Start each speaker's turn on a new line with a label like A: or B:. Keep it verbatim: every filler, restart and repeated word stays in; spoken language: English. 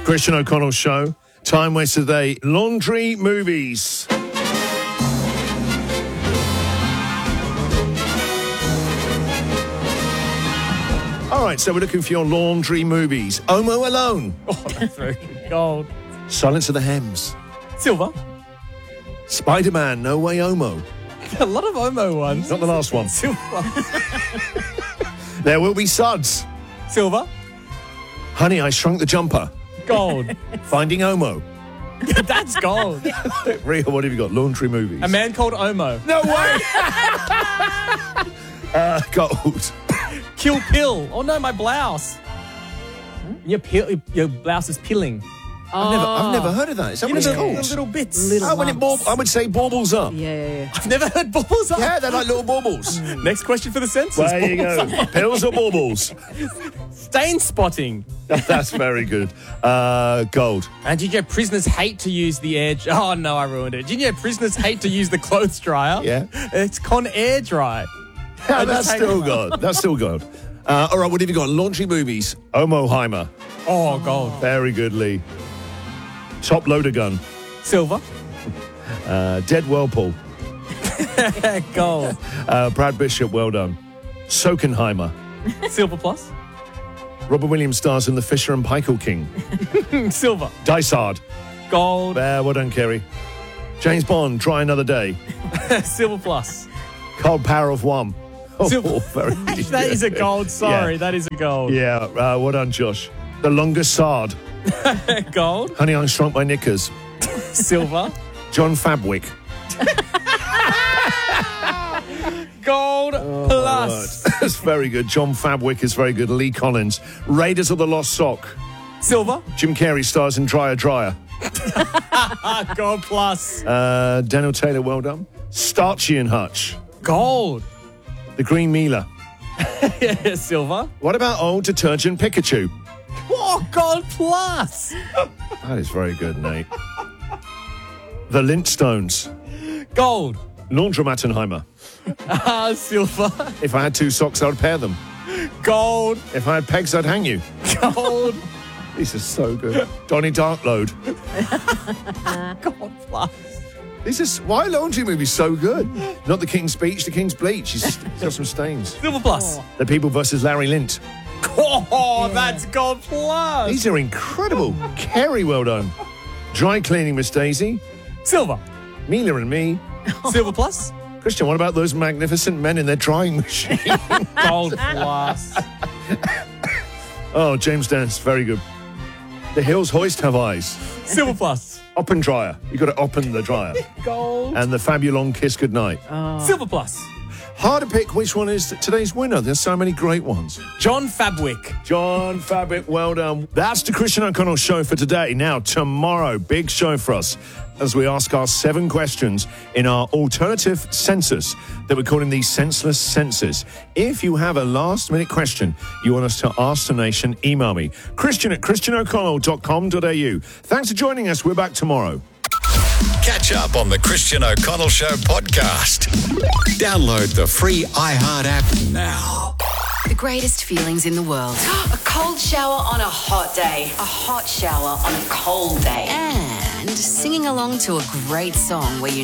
A: Christian O'Connell Show. Time waster today, laundry movies. All right, so we're looking for your laundry movies. Omo Alone.
B: Oh, that's very good. Gold.
A: Silence of the Hems.
B: Silver.
A: Spider-Man, No Way Omo.
B: A lot of Omo ones.
A: Not the last one.
B: Silver.
A: There Will Be Suds.
B: Silver.
A: Honey, I Shrunk the Jumper.
B: Gold.
A: Finding Omo.
B: That's gold.
A: Ria, what have you got? Laundry movies.
B: A Man Called Omo.
A: No way! uh, gold.
B: Kill Pill. Oh no, my blouse. Your pill, your blouse is pilling.
A: I've never, I've never heard of that. Is that
B: You
A: what
B: know
A: it's
B: the
A: called?
B: little, little bits.
C: Little
A: Oh, when it
C: lumps.
A: bauble, I would say baubles up.
C: Yeah, yeah, yeah.
B: I've never heard baubles up.
A: Yeah, they're like little baubles.
B: Next question for the census.
A: There you go. Pills or baubles?
B: Stain spotting.
A: That's very good. Uh, gold.
B: And did you know prisoners hate to use the air... Oh, no, I ruined it. Did you know prisoners hate to use the clothes dryer?
A: Yeah.
B: It's Con Air Dry.
A: Yeah, that's
B: hate
A: still
B: it.
A: gold. That's still gold. Uh, all right, what have you got? Laundry movies. Omoheimer.
B: Oh, gold.
A: Very good, Lee. Top Loader Gun.
B: Silver.
A: Uh, Dead Whirlpool.
B: Gold.
A: Uh, Brad Bishop, well done. Sokenheimer.
B: Silver plus.
A: Robert Williams stars in The Fisher and Paykel King.
B: Silver.
A: Dysart.
B: Gold.
A: Uh, well done, Kerry. James Bond, Try Another Day.
B: Silver plus.
A: Cold Power of One. Oh,
B: Silver.
A: very
B: That is a gold. Sorry,
A: Yeah.
B: that is a gold.
A: Yeah, uh, well done, Josh. The Longest Sard.
B: Gold.
A: Honey, I Shrunk My Knickers.
B: Silver.
A: John Fabwick.
B: Gold plus.
A: That's very good. John Fabwick is very good. Lee Collins. Raiders of the Lost Sock.
B: Silver.
A: Jim Carrey stars in Dryer Dryer.
B: Ah, gold plus.
A: Uh, Daniel Taylor, well done. Starchy and Hutch.
B: Gold.
A: The Green Mealer.
B: Silver.
A: What about Old Detergent Pikachu?
B: Oh, gold plus.
A: That is very good, Nate. The Lintstones.
B: Gold.
A: Laundromatenheimer.
B: Ah, silver.
A: If I had two socks, I would pair them.
B: Gold.
A: If I had pegs, I'd hang you.
B: Gold.
A: These are so good. Donnie Darkload.
B: Gold plus.
A: This is why are laundry movies so good. Not The King's Speech, The King's Bleach. He's, he's got some stains.
B: Silver plus.
A: The People versus Larry Lint.
B: Oh, that's gold plus.
A: These are incredible. Kerry, well done. Dry Cleaning, Miss Daisy.
B: Silver.
A: Mila and Me.
B: Silver plus.
A: Christian, what about those magnificent men in their drying machine?
B: Gold plus.
A: Oh, James Dance, very good. The Hills Hoist Have Eyes.
B: Silver plus.
A: Oppen Dryer. You got to open the dryer.
B: Gold.
A: And the Fabulon Kiss Goodnight.
B: Silver plus.
A: Hard to pick which one is today's winner. There's so many great ones.
B: John Fabwick.
A: John Fabwick, well done. That's the Christian O'Connell Show for today. Now, tomorrow, big show for us as we ask our seven questions in our alternative census that we're calling the Senseless Census. If you have a last-minute question you want us to ask the nation, email me, Christian at christian o'connell dot com dot a u. Thanks for joining us. We're back tomorrow.
D: Catch up on the Christian O'Connell Show podcast. Download the free iHeart app now.
E: The greatest feelings in the world.
F: A cold shower on a hot day. A hot shower on a cold day.
E: And singing along to a great song where you